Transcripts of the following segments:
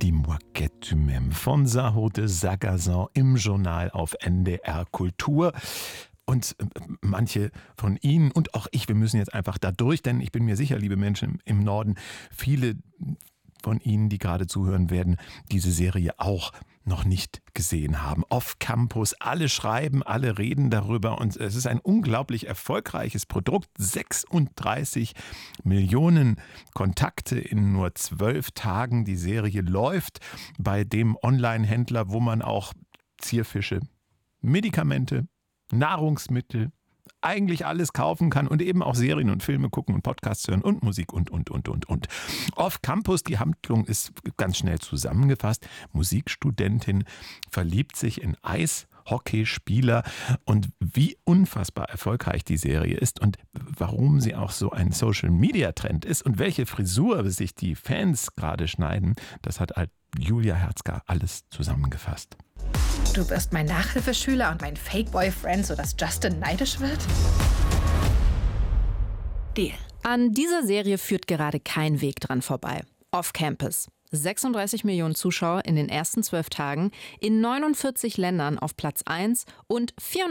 Dis-moi que tu m'aimes von Zaho de Sagazan im Journal auf NDR Kultur. Und manche von Ihnen und auch ich, wir müssen jetzt einfach da durch, denn ich bin mir sicher, liebe Menschen im Norden, viele von Ihnen, die gerade zuhören, werden diese Serie auch noch nicht gesehen haben. Off Campus, alle schreiben, alle reden darüber und es ist ein unglaublich erfolgreiches Produkt. 36 Millionen Kontakte in nur 12 Tagen. Die Serie läuft bei dem Online-Händler, wo man auch Zierfische, Medikamente, Nahrungsmittel, eigentlich alles kaufen kann und eben auch Serien und Filme gucken und Podcasts hören und Musik und. Off Campus, die Handlung ist ganz schnell zusammengefasst. Musikstudentin verliebt sich in Eishockeyspieler und wie unfassbar erfolgreich die Serie ist und warum sie auch so ein Social-Media-Trend ist und welche Frisur sich die Fans gerade schneiden, das hat Julia Herzgar alles zusammengefasst. Du wirst mein Nachhilfeschüler und mein Fake-Boyfriend, sodass Justin neidisch wird? Deal. An dieser Serie führt gerade kein Weg dran vorbei. Off Campus. 36 Millionen Zuschauer in den ersten 12 Tagen, in 49 Ländern auf Platz 1 und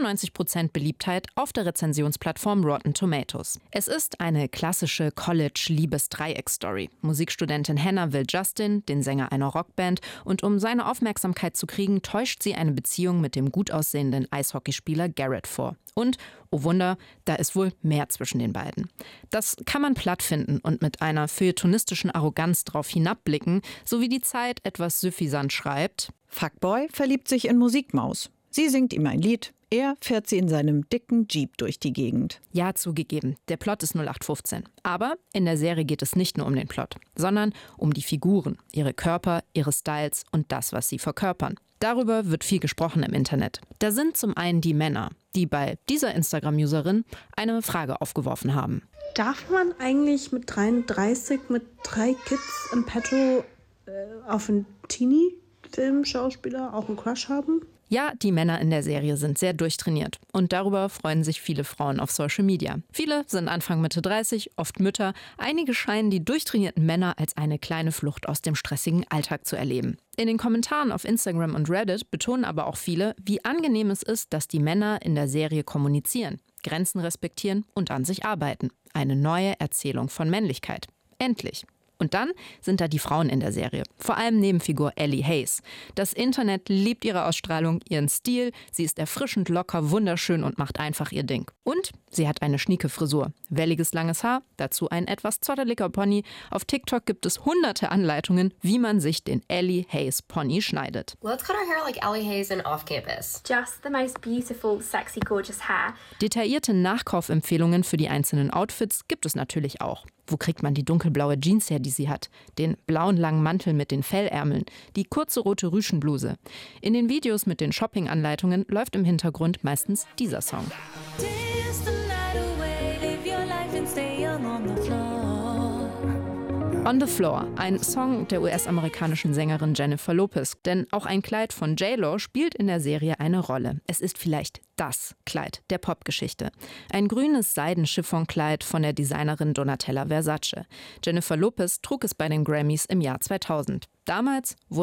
94% Beliebtheit auf der Rezensionsplattform Rotten Tomatoes. Es ist eine klassische College-Liebes-Dreieck-Story. Musikstudentin Hannah will Justin, den Sänger einer Rockband, und um seine Aufmerksamkeit zu kriegen, täuscht sie eine Beziehung mit dem gut aussehenden Eishockeyspieler Garrett vor. Und, oh Wunder, da ist wohl mehr zwischen den beiden. Das kann man platt finden und mit einer feuilletonistischen Arroganz drauf hinabblicken, so wie die Zeit etwas süffisant schreibt: Fuckboy verliebt sich in Musikmaus. Sie singt ihm ein Lied, er fährt sie in seinem dicken Jeep durch die Gegend. Ja, zugegeben, der Plot ist 0815. Aber in der Serie geht es nicht nur um den Plot, sondern um die Figuren, ihre Körper, ihre Styles und das, was sie verkörpern. Darüber wird viel gesprochen im Internet. Da sind zum einen die Männer, die bei dieser Instagram-Userin eine Frage aufgeworfen haben. Darf man eigentlich mit 33 mit 3 Kids im Petto auf einen Teenie-Film-Schauspieler auch einen Crush haben? Ja, die Männer in der Serie sind sehr durchtrainiert und darüber freuen sich viele Frauen auf Social Media. Viele sind Anfang Mitte 30, oft Mütter. Einige scheinen die durchtrainierten Männer als eine kleine Flucht aus dem stressigen Alltag zu erleben. In den Kommentaren auf Instagram und Reddit betonen aber auch viele, wie angenehm es ist, dass die Männer in der Serie kommunizieren, Grenzen respektieren und an sich arbeiten. Eine neue Erzählung von Männlichkeit. Endlich. Und dann sind da die Frauen in der Serie, vor allem Nebenfigur Ellie Hayes. Das Internet liebt ihre Ausstrahlung, ihren Stil, sie ist erfrischend locker, wunderschön und macht einfach ihr Ding. Und sie hat eine schnieke Frisur, welliges langes Haar, dazu ein etwas zotteliger Pony. Auf TikTok gibt es hunderte Anleitungen, wie man sich den Ellie Hayes Pony schneidet. Let's cut our hair like Ellie Hayes in Off Campus. Just the most beautiful, sexy, gorgeous hair. Detaillierte Nachkaufempfehlungen für die einzelnen Outfits gibt es natürlich auch. Wo kriegt man die dunkelblaue Jeans her, die sie hat? Den blauen langen Mantel mit den Fellärmeln, die kurze rote Rüschenbluse. In den Videos mit den Shopping-Anleitungen läuft im Hintergrund meistens dieser Song. On the Floor, ein Song der US-amerikanischen Sängerin Jennifer Lopez. Denn auch ein Kleid von J-Lo spielt in der Serie eine Rolle. Es ist vielleicht das Kleid der Popgeschichte. Ein grünes Seiden-Chiffon-Kleid von der Designerin Donatella Versace. Jennifer Lopez trug es bei den Grammys im Jahr 2000. Damals wurde